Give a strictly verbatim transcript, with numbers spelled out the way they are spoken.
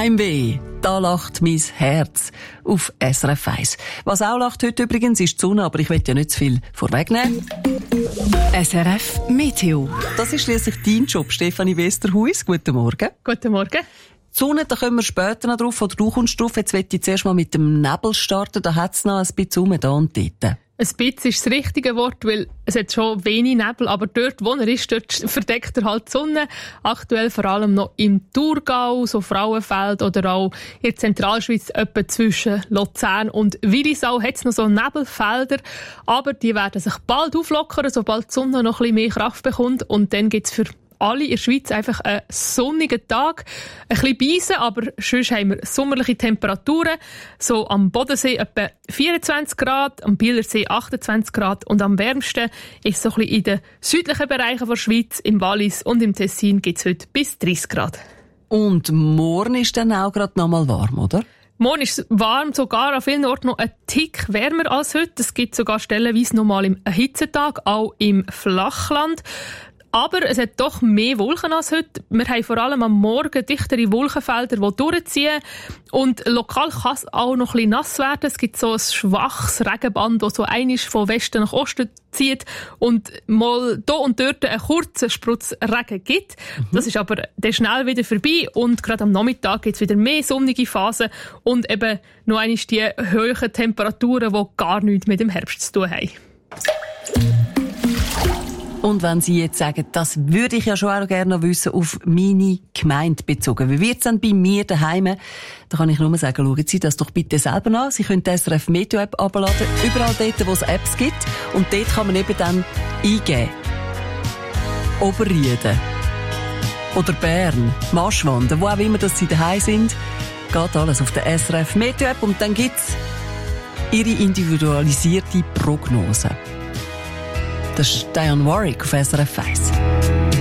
Heimweh, da lacht mein Herz auf S R F eins. Was auch lacht heute übrigens ist die Sonne, aber ich will ja nicht zu viel vorwegnehmen. S R F Meteo. Das ist schliesslich dein Job, Stefanie Westerhuis. Guten Morgen. Guten Morgen. Die Sonne, da kommen wir später noch drauf, oder du kommst drauf. Jetzt möchte ich zuerst mal mit dem Nebel starten, da hat es noch ein bisschen rum, da und dort. Ein bisschen ist das richtige Wort, weil es hat schon wenig Nebel, aber dort, wo er ist, dort verdeckt er halt die Sonne. Aktuell vor allem noch im Thurgau, so Frauenfeld oder auch in der Zentralschweiz, etwa zwischen Luzern und Willisau hat es noch so Nebelfelder, aber die werden sich bald auflockern, sobald die Sonne noch ein bisschen mehr Kraft bekommt, und dann gibt es für alle in der Schweiz einfach einen sonnigen Tag. Ein bisschen Beisen, aber sonst haben wir sommerliche Temperaturen. So am Bodensee etwa vierundzwanzig Grad, am Bielersee achtundzwanzig Grad und am wärmsten ist so ein bisschen in den südlichen Bereichen der Schweiz, im Wallis und im Tessin gibt es heute bis dreißig Grad. Und morgen ist dann auch gerade noch mal warm, oder? Morgen ist es warm, sogar an vielen Orten noch ein Tick wärmer als heute. Es gibt sogar stellenweise noch mal einen Hitzetag, auch im Flachland. Aber es hat doch mehr Wolken als heute. Wir haben vor allem am Morgen dichtere Wolkenfelder, die durchziehen. Und lokal kann es auch noch ein bisschen nass werden. Es gibt so ein schwaches Regenband, das so einmal von Westen nach Osten zieht und mal hier und dort einen kurzen Sprutz Regen gibt. Mhm. Das ist aber dann schnell wieder vorbei und gerade am Nachmittag gibt es wieder mehr sonnige Phasen und eben noch einmal die hohen Temperaturen, die gar nichts mit dem Herbst zu tun haben. Und wenn Sie jetzt sagen, das würde ich ja schon auch gerne noch wissen, auf meine Gemeinde bezogen. Wie wird es dann bei mir daheim? Da kann ich nur sagen, schauen Sie das doch bitte selber an. Sie können die S R F Meteo App abladen, überall dort, wo es Apps gibt. Und dort kann man eben dann eingeben. Oberrieden. Oder Bern, Maschwanden, wo auch immer das Sie daheim sind. Geht alles auf der S R F Meteo App und dann gibt es Ihre individualisierte Prognose. Das ist Diane Warwick auf S R F eins.